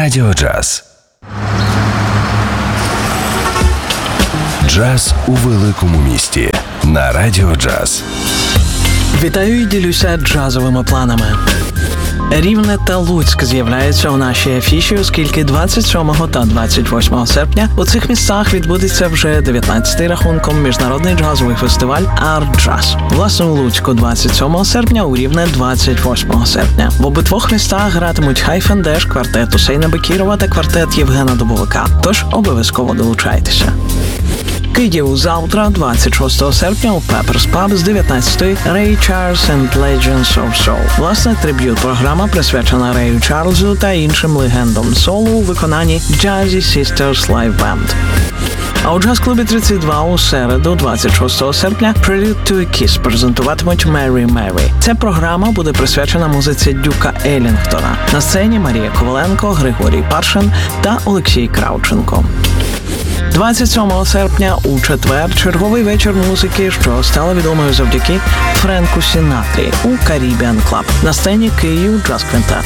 Радіо Джаз. Джаз у великому місті на Радіо Джаз. Вітаю і ділюся джазовими планами. Рівне та Луцьк з'являються у нашій афіші, оскільки 27 та 28 серпня у цих містах відбудеться вже 19-й рахунком міжнародний джазовий фестиваль Art Jazz. Власне, у Луцьку 27 серпня, у Рівне 28 серпня. В обидвох містах гратимуть Хайфендеш, квартет Усейна Бекірова та квартет Євгена Дубовика. Тож обов'язково долучайтеся. Київ завтра, 26 серпня, у Pepper's Pub з 19-ї Ray Charles and Legends of Soul. Власне, триб'ют-програма присвячена Рею Чарльзу та іншим легендам солу у виконанні Jazzy Sisters Live Band. А у джаз-клубі 32 у середу, 26 серпня, Prelude to a Kiss презентуватимуть Mary Mary. Ця програма буде присвячена музиці Дюка Елінгтона. На сцені Марія Коваленко, Григорій Паршин та Олексій Кравченко. 27 серпня у четвер черговий вечір музики, що стала відомою завдяки Френку Сінатрі у Caribbean Club. На сцені Київ Джаз Квінтет.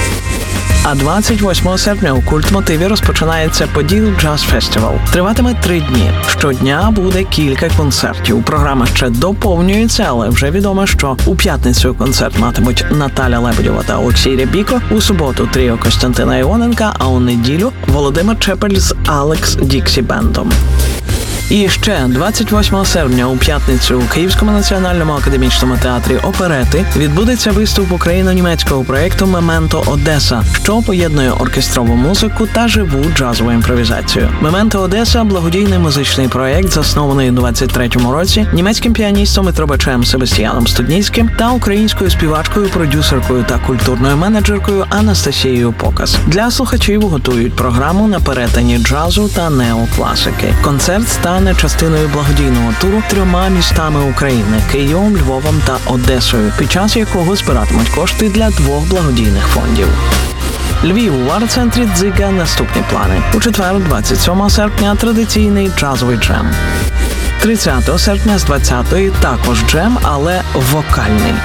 А 28 серпня у Культмотиві розпочинається Поділ Джаз Фестивал. Триватиме 3 дні. Щодня буде кілька концертів. Програма ще доповнюється, але вже відомо, що у п'ятницю концерт матимуть Наталя Лебедєва та Олексій Рябіко, у суботу тріо Костянтина Іоненка, а у неділю Володимир Чепель з Алекс Діксі Бендом. І ще 28 серпня у п'ятницю у Київському національному академічному театрі оперети відбудеться виступ україно-німецького проєкту «Мементо Одеса», що поєднує оркестрову музику та живу джазову імпровізацію. «Мементо Одеса» – благодійний музичний проєкт, заснований у 23-му році німецьким піаністом і трубачем Себастьяном Студніцьким та українською співачкою, продюсеркою та культурною менеджеркою Анастасією Покас. Для слухачів готують програму на перетині джазу та неокласики. Концерт стане частиною благодійного туру 3 містами України – Києвом, Львовом та Одесою, під час якого збиратимуть кошти для 2 благодійних фондів. Львів у арт-центрі «Дзига» наступні плани. У четвер, 27 серпня, традиційний джазовий джем. 30 серпня з 20-ї також джем, але вокальний.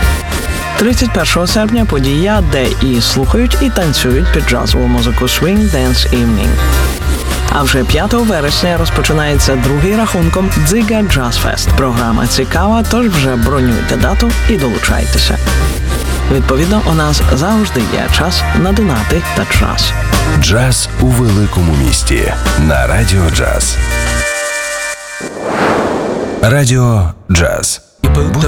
31 серпня подія, де і слухають, і танцюють під джазову музику Swing Dance Evening. А вже 5 вересня розпочинається другий рахунком «Дзига Джаз Фест». Програма цікава, тож вже бронюйте дату і долучайтеся. Відповідно, у нас завжди є час на донати та джаз. Джаз у великому місті на Радіо Джаз. Радіо Джаз.